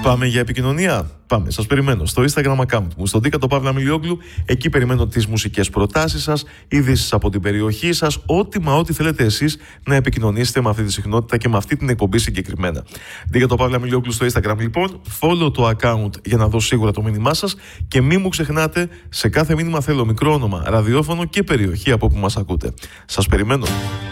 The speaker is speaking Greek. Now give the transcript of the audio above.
Πάμε για επικοινωνία. Πάμε, σας περιμένω στο Instagram account μου, στον Δίκατο Παύλα Μιλιόγλου. Εκεί περιμένω τις μουσικές προτάσεις σας, ειδήσεις από την περιοχή σας, ό,τι θέλετε εσείς να επικοινωνήσετε με αυτή τη συχνότητα και με αυτή την εκπομπή συγκεκριμένα. Δίκατο Παύλα Μιλιόγλου στο Instagram λοιπόν. Follow το account για να δω σίγουρα το μήνυμά σας και μην μου ξεχνάτε, σε κάθε μήνυμα θέλω μικρό όνομα, ραδιόφωνο και περιοχή από όπου μας ακούτε. Σας περιμένω.